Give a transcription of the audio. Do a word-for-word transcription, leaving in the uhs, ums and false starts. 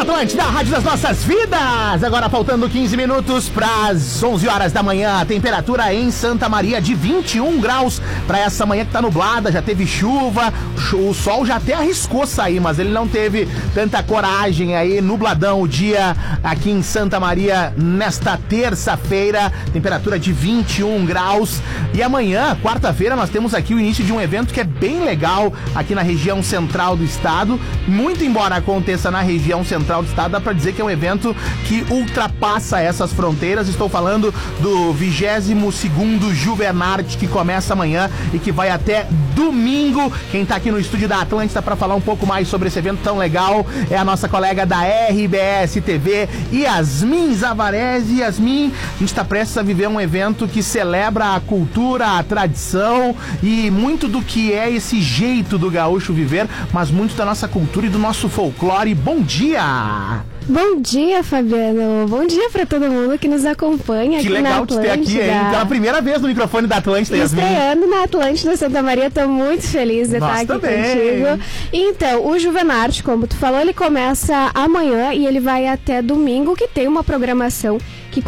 Atlântida, a rádio das nossas vidas. Agora faltando quinze minutos para as onze horas da manhã. A temperatura em Santa Maria de vinte e um graus para essa manhã que tá nublada, já teve chuva, o sol já até arriscou sair, mas ele não teve tanta coragem aí, nubladão o dia aqui em Santa Maria nesta terça-feira, temperatura de vinte e um graus. E amanhã, quarta-feira, nós temos aqui o início de um evento que é bem legal aqui na região central do estado. Muito embora aconteça na região central do estado, dá pra dizer que é um evento que ultrapassa essas fronteiras. Estou falando do vigésimo segundo Juvenarte, que começa amanhã e que vai até domingo. Quem tá aqui no estúdio da Atlântida para falar um pouco mais sobre esse evento tão legal é a nossa colega da R B S T V, Yasmin Zavarese. Yasmin, a gente tá prestes a viver um evento que celebra a cultura, a tradição e muito do que é esse jeito do gaúcho viver, mas muito da nossa cultura e do nosso folclore. Bom dia! Bom dia, Fabiano. Bom dia pra todo mundo que nos acompanha que aqui na legal Atlântida. te ter aqui, hein? Pela primeira vez no microfone da Atlântida, Yasmin. Estreando na Atlântida Santa Maria, tô muito feliz de Nós estar aqui também. contigo. Então, o Juvenarte, como tu falou, ele começa amanhã e ele vai até domingo, que tem uma programação que